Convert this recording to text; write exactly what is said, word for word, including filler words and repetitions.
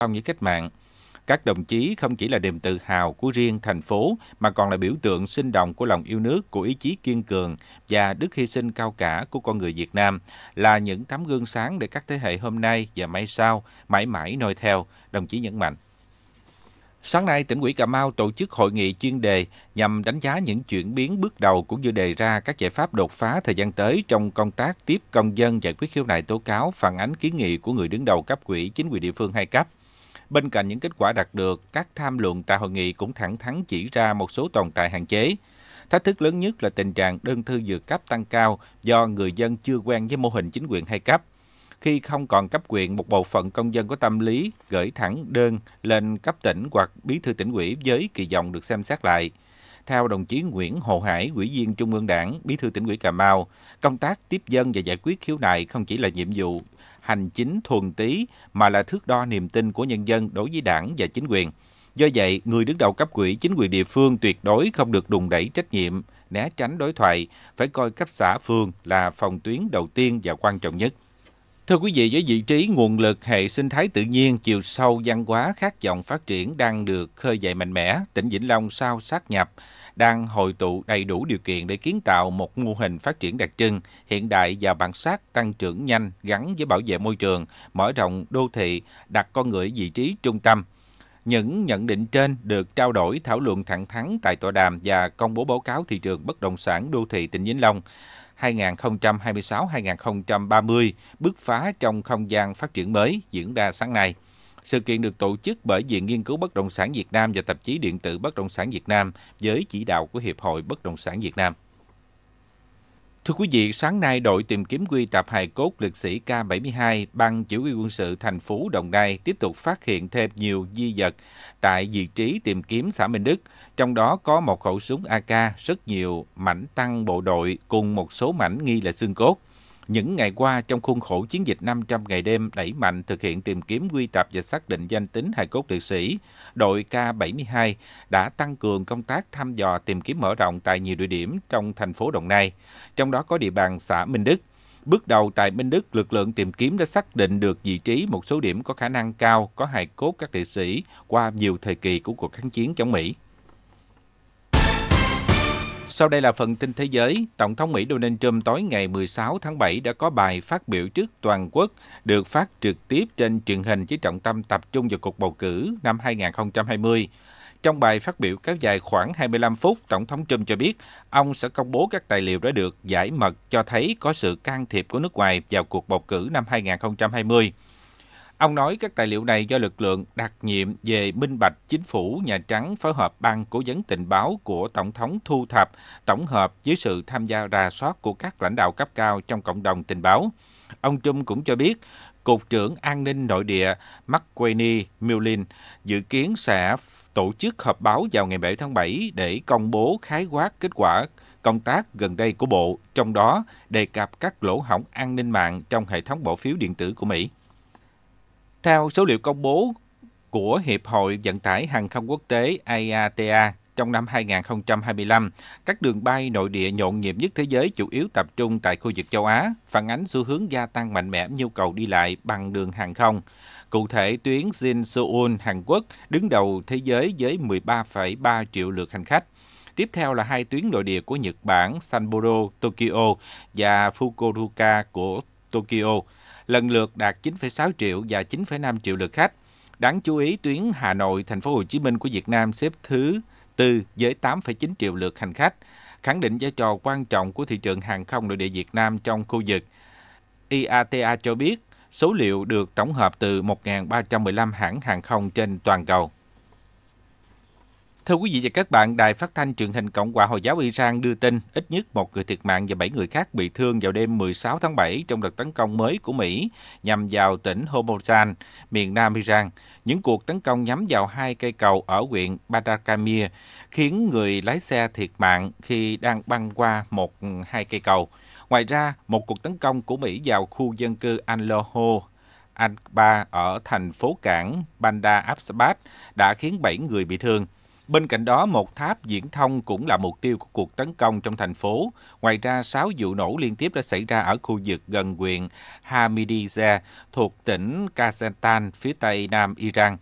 phong với cách mạng. Các đồng chí không chỉ là niềm tự hào của riêng thành phố mà còn là biểu tượng sinh động của lòng yêu nước, của ý chí kiên cường và đức hy sinh cao cả của con người Việt Nam, là những tấm gương sáng để các thế hệ hôm nay và mai sau mãi mãi noi theo, đồng chí nhấn mạnh. Sáng nay, tỉnh ủy Cà Mau tổ chức hội nghị chuyên đề nhằm đánh giá những chuyển biến bước đầu cũng như đề ra các giải pháp đột phá thời gian tới trong công tác tiếp công dân giải quyết khiếu nại tố cáo, phản ánh kiến nghị của người đứng đầu cấp ủy, chính quyền địa phương hai cấp. Bên cạnh những kết quả đạt được, các tham luận tại hội nghị cũng thẳng thắn chỉ ra một số tồn tại hạn chế. Thách thức lớn nhất là tình trạng đơn thư vượt cấp tăng cao do người dân chưa quen với mô hình chính quyền hai cấp. Khi không còn cấp quyền, một bộ phận công dân có tâm lý gửi thẳng đơn lên cấp tỉnh hoặc bí thư tỉnh ủy với kỳ vọng được xem xét lại. Theo đồng chí Nguyễn Hồ Hải, Ủy viên Trung ương Đảng, Bí thư tỉnh ủy Cà Mau, công tác tiếp dân và giải quyết khiếu nại không chỉ là nhiệm vụ hành chính thuần túy mà là thước đo niềm tin của nhân dân đối với Đảng và chính quyền. Do vậy, người đứng đầu cấp ủy, chính quyền địa phương tuyệt đối không được đùn đẩy trách nhiệm, né tránh đối thoại, phải coi cấp xã phường là phòng tuyến đầu tiên và quan trọng nhất. Thưa quý vị, với vị trí nguồn lực hệ sinh thái tự nhiên, chiều sâu văn hóa khát vọng phát triển đang được khơi dậy mạnh mẽ, tỉnh Vĩnh Long sau sát nhập đang hội tụ đầy đủ điều kiện để kiến tạo một mô hình phát triển đặc trưng, hiện đại và bản sắc, tăng trưởng nhanh gắn với bảo vệ môi trường, mở rộng đô thị, đặt con người ở vị trí trung tâm. Những nhận định trên được trao đổi thảo luận thẳng thắn tại tọa đàm và công bố báo cáo thị trường bất động sản đô thị tỉnh Vĩnh Long hai nghìn không trăm hai mươi sáu đến hai nghìn không trăm ba mươi, bứt phá trong không gian phát triển mới diễn ra sáng nay. Sự kiện được tổ chức bởi Viện Nghiên cứu Bất động sản Việt Nam và tạp chí điện tử Bất động sản Việt Nam với chỉ đạo của Hiệp hội Bất động sản Việt Nam. Thưa quý vị, sáng nay đội tìm kiếm quy tập hài cốt liệt sĩ K bảy mươi hai, Ban Chỉ huy quân sự thành phố Đồng Nai tiếp tục phát hiện thêm nhiều di vật tại vị trí tìm kiếm xã Minh Đức, trong đó có một khẩu súng a ca, rất nhiều mảnh tăng bộ đội cùng một số mảnh nghi là xương cốt. Những ngày qua, trong khuôn khổ chiến dịch năm trăm ngày đêm đẩy mạnh thực hiện tìm kiếm quy tập và xác định danh tính hài cốt liệt sĩ, đội K bảy mươi hai đã tăng cường công tác thăm dò tìm kiếm mở rộng tại nhiều địa điểm trong thành phố Đồng Nai, trong đó có địa bàn xã Minh Đức. Bước đầu tại Minh Đức, lực lượng tìm kiếm đã xác định được vị trí một số điểm có khả năng cao có hài cốt các liệt sĩ qua nhiều thời kỳ của cuộc kháng chiến chống Mỹ. Sau đây là phần tin thế giới. Tổng thống Mỹ Donald Trump tối ngày mười sáu tháng bảy đã có bài phát biểu trước toàn quốc được phát trực tiếp trên truyền hình với trọng tâm tập trung vào cuộc bầu cử năm hai nghìn không trăm hai mươi. Trong bài phát biểu kéo dài khoảng hai mươi lăm phút, Tổng thống Trump cho biết ông sẽ công bố các tài liệu đã được giải mật cho thấy có sự can thiệp của nước ngoài vào cuộc bầu cử năm hai nghìn không trăm hai mươi. Ông nói các tài liệu này do lực lượng đặc nhiệm về minh bạch chính phủ Nhà Trắng phối hợp ban cố vấn tình báo của Tổng thống thu thập, tổng hợp với sự tham gia rà soát của các lãnh đạo cấp cao trong cộng đồng tình báo. Ông Trump cũng cho biết, Cục trưởng An ninh Nội địa McQueenie Millin dự kiến sẽ tổ chức họp báo vào ngày bảy tháng bảy để công bố khái quát kết quả công tác gần đây của Bộ, trong đó đề cập các lỗ hổng an ninh mạng trong hệ thống bỏ phiếu điện tử của Mỹ. Theo số liệu công bố của Hiệp hội Vận tải Hàng không Quốc tế I A T A, trong năm hai nghìn không trăm hai mươi lăm, các đường bay nội địa nhộn nhịp nhất thế giới chủ yếu tập trung tại khu vực châu Á, phản ánh xu hướng gia tăng mạnh mẽ nhu cầu đi lại bằng đường hàng không. Cụ thể, tuyến Jin-Seoul, Hàn Quốc đứng đầu thế giới với mười ba phẩy ba triệu lượt hành khách. Tiếp theo là hai tuyến nội địa của Nhật Bản, Sapporo, Tokyo và Fukuoka của Tokyo, lần lượt đạt chín phẩy sáu triệu và chín phẩy năm triệu lượt khách. Đáng chú ý, tuyến Hà Nội, Thành phố Hồ Chí Minh của Việt Nam xếp thứ tư với tám phẩy chín triệu lượt hành khách, khẳng định vai trò quan trọng của thị trường hàng không nội địa Việt Nam trong khu vực. I A T A cho biết, số liệu được tổng hợp từ một nghìn ba trăm mười lăm hãng hàng không trên toàn cầu. Thưa quý vị và các bạn, Đài Phát thanh Truyền hình Cộng hòa Hồi giáo Iran đưa tin ít nhất một người thiệt mạng và bảy người khác bị thương vào đêm mười sáu tháng bảy trong đợt tấn công mới của Mỹ nhằm vào tỉnh Hormozgan, miền nam Iran. Những cuộc tấn công nhắm vào hai cây cầu ở huyện Badakamir khiến người lái xe thiệt mạng khi đang băng qua một hai cây cầu. Ngoài ra, một cuộc tấn công của Mỹ vào khu dân cư Al-Loho Al-Ba ở thành phố cảng Bandar Abbas đã khiến bảy người bị thương. Bên cạnh đó, một tháp viễn thông cũng là mục tiêu của cuộc tấn công trong thành phố. Ngoài ra, sáu vụ nổ liên tiếp đã xảy ra ở khu vực gần huyện Hamidiyeh thuộc tỉnh Kazakhstan, phía tây nam Iran.